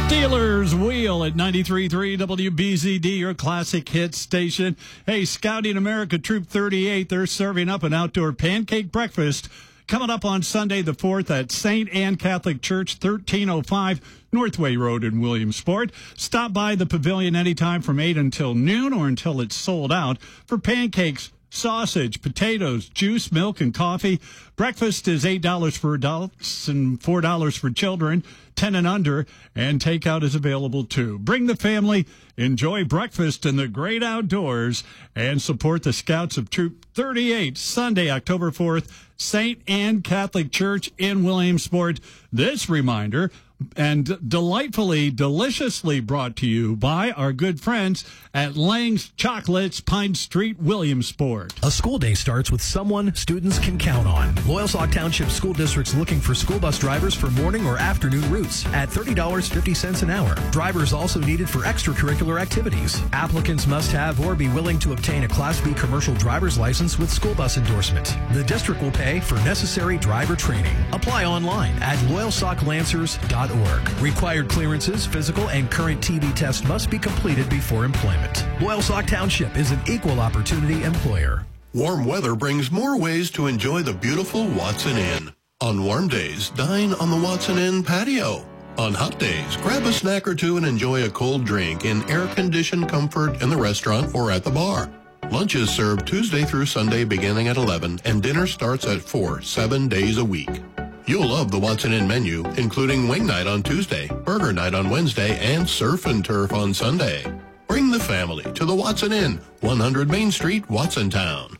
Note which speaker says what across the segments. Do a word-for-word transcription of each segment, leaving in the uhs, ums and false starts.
Speaker 1: Steelers Wheel at ninety-three point three W B Z D, your classic hit station. Hey, Scouting America Troop thirty-eight, they're serving up an outdoor pancake breakfast coming up on Sunday the fourth at Saint Anne Catholic Church, thirteen oh five Northway Road in Williamsport. Stop by the pavilion anytime from eight until noon or until it's sold out for pancakes, sausage, potatoes, juice, milk, and coffee. Breakfast is eight dollars for adults and four dollars for children, ten and under, and takeout is available too. Bring the family, enjoy breakfast in the great outdoors, and support the Scouts of Troop thirty-eight, Sunday, October fourth, Saint Anne Catholic Church in Williamsport. This reminder, and delightfully, deliciously brought to you by our good friends at Lang's Chocolates, Pine Street, Williamsport.
Speaker 2: A school day starts with someone students can count on. Loyalsock Township School District's looking for school bus drivers for morning or afternoon routes at thirty dollars and fifty cents an hour. Drivers also needed for extracurricular activities. Applicants must have or be willing to obtain a Class B commercial driver's license with school bus endorsement. The district will pay for necessary driver training. Apply online at loyalsock lancers dot org. Required clearances, physical, and current T B test must be completed before employment. Loyalsock Township is an equal opportunity employer.
Speaker 3: Warm weather brings more ways to enjoy the beautiful Watson Inn. On warm days, dine on the Watson Inn patio. On hot days, grab a snack or two and enjoy a cold drink in air-conditioned comfort in the restaurant or at the bar. Lunch is served Tuesday through Sunday beginning at eleven, and dinner starts at four, seven days a week. You'll love the Watson Inn menu, including wing night on Tuesday, burger night on Wednesday, and surf and turf on Sunday. Bring the family to the Watson Inn, one hundred Main Street, Watsontown.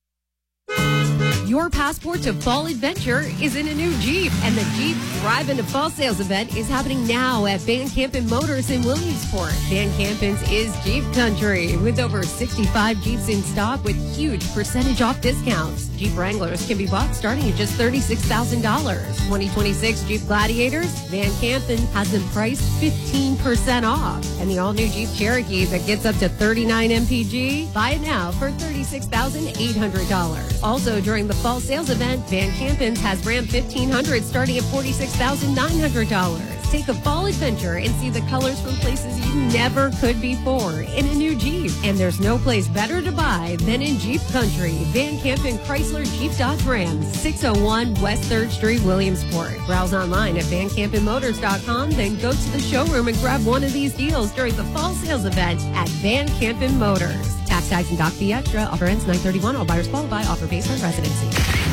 Speaker 4: Your passport to fall adventure is in a new Jeep, and the Jeep Drive into Fall sales event is happening now at Van Campen Motors in Williamsport. Van Campen's is Jeep Country, with over sixty-five Jeeps in stock with huge percentage off discounts. Jeep Wranglers can be bought starting at just thirty-six thousand dollars. twenty twenty-six Jeep Gladiators, Van Campen has them priced fifteen percent off. And the all-new Jeep Cherokee that gets up to thirty-nine M P G, buy it now for thirty-six thousand eight hundred dollars. Also, during the fall sales event, Van Campen's has Ram fifteen hundred starting at forty-six thousand nine hundred dollars. Take a fall adventure and see the colors from places you never could before in a new Jeep. And there's no place better to buy than in Jeep Country. Van Campen Chrysler Jeep Dodge Ram, six oh one West third Street, Williamsport. Browse online at van campen motors dot com, then go to the showroom and grab one of these deals during the fall sales event at Van Campen Motors. Tax tags and doc fee extra. Offer ends nine thirty-one. All buyers qualify. Offer based on residency.